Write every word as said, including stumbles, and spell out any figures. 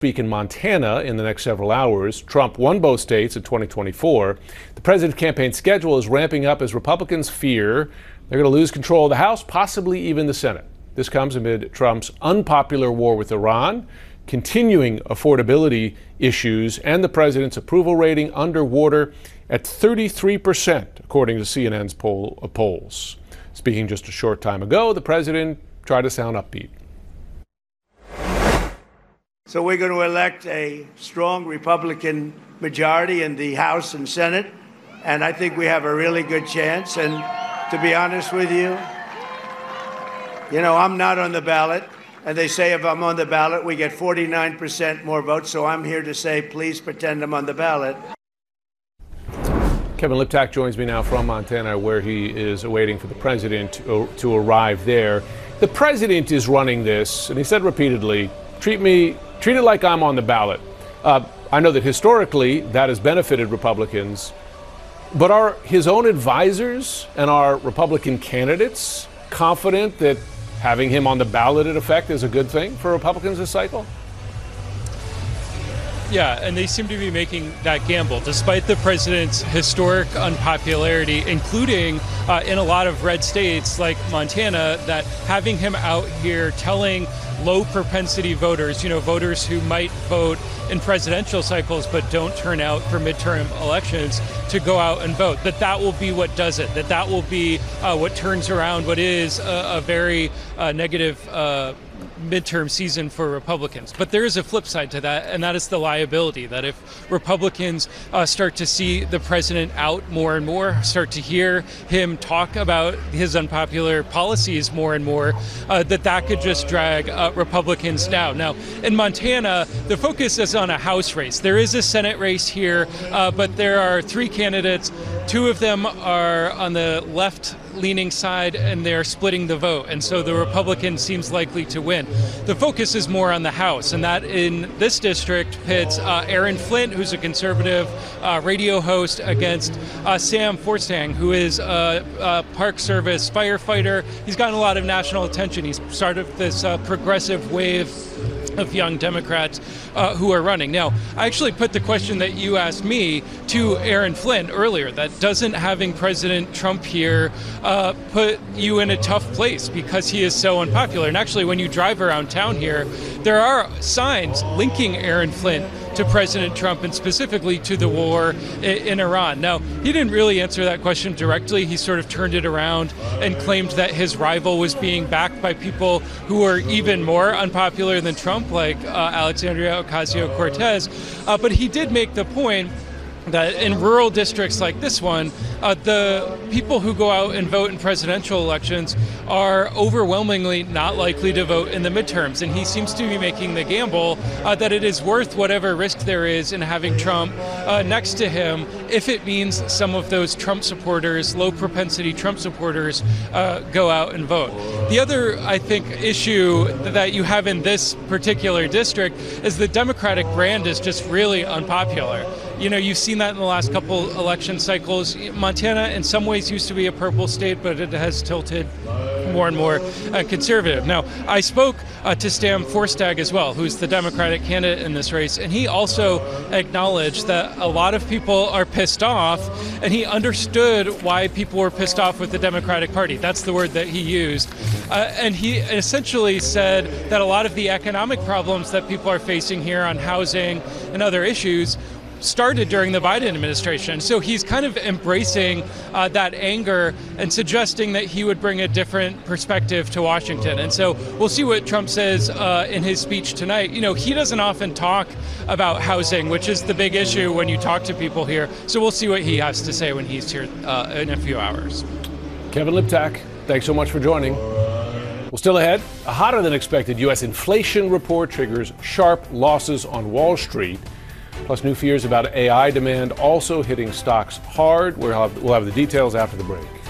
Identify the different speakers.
Speaker 1: Speak in Montana in the next several hours. Trump won both states in twenty twenty-four. The president's campaign schedule is ramping up as Republicans fear they're going to lose control of the House, possibly even the Senate. This comes amid Trump's unpopular war with Iran, continuing affordability issues, and the president's approval rating underwater at thirty-three percent, according to C N N's poll, uh, polls. Speaking just a short time ago, the president tried to sound upbeat.
Speaker 2: So we're going to elect a strong Republican majority in the House and Senate, and I think we have a really good chance. And to be honest with you, you know, I'm not on the ballot, and they say if I'm on the ballot, we get forty-nine percent more votes, so I'm here to say, please pretend I'm on the ballot.
Speaker 1: Kevin Liptak joins me now from Montana, where he is awaiting for the president to, to arrive there. The president is running this, and he said repeatedly, treat me Treat it like I'm on the ballot. Uh, I know that historically that has benefited Republicans, but are his own advisors and our Republican candidates confident that having him on the ballot in effect is a good thing for Republicans this cycle?
Speaker 3: Yeah, and they seem to be making that gamble, despite the president's historic unpopularity, including uh, in a lot of red states like Montana, that having him out here telling low propensity voters, you know, voters who might vote in presidential cycles but don't turn out for midterm elections, to go out and vote, that that will be what does it, that that will be uh, what turns around what is a, a very uh, negative uh, midterm season for Republicans. But there is a flip side to that, and that is the liability, that if Republicans uh, start to see the president out more and more, start to hear him talk about his unpopular policies more and more, uh, that that could just drag uh, Republicans down. Now, in Montana, the focus is on a House race. There is a Senate race here, uh, but there are three candidates. Two of them are on the left-leaning side, and they're splitting the vote, and so the Republican seems likely to win. The focus is more on the House, and that in this district pits uh, Aaron Flint, who's a conservative uh, radio host, against uh, Sam Forstang, who is a, a Park Service firefighter. He's gotten a lot of national attention. He's started this uh, progressive wave of young Democrats uh, who are running. Now, I actually put the question that you asked me to Aaron Flint earlier, that doesn't having President Trump here uh, put you in a tough place because he is so unpopular? And actually, when you drive around town here, there are signs linking Aaron Flint to President Trump, and specifically to the war in Iran. Now, he didn't really answer that question directly. He sort of turned it around and claimed that his rival was being backed by people who are even more unpopular than Trump, like uh, Alexandria Ocasio-Cortez. Uh, but he did make the point that in rural districts like this one, uh, the people who go out and vote in presidential elections are overwhelmingly not likely to vote in the midterms. And he seems to be making the gamble uh, that it is worth whatever risk there is in having Trump uh, next to him, if it means some of those Trump supporters, low propensity Trump supporters, uh, go out and vote. The other, I think, issue that you have in this particular district is the Democratic brand is just really unpopular. You know, you've seen that in the last couple election cycles. Montana, in some ways, used to be a purple state, but it has tilted more and more uh, conservative. Now, I spoke uh, to Sam Forstag as well, who's the Democratic candidate in this race, and he also acknowledged that a lot of people are pissed off, and he understood why people were pissed off with the Democratic Party. That's the word that he used. Uh, and he essentially said that a lot of the economic problems that people are facing here on housing and other issues started during the Biden administration. So he's kind of embracing uh, that anger and suggesting that he would bring a different perspective to Washington. And so we'll see what Trump says uh, in his speech tonight. You know, he doesn't often talk about housing, which is the big issue when you talk to people here. So we'll see what he has to say when he's here uh, in a few hours.
Speaker 1: Kevin Liptak, thanks so much for joining. Well, still ahead, a hotter than expected U S inflation report triggers sharp losses on Wall Street. Plus, new fears about A I demand also hitting stocks hard. We'll have, we'll have the details after the break.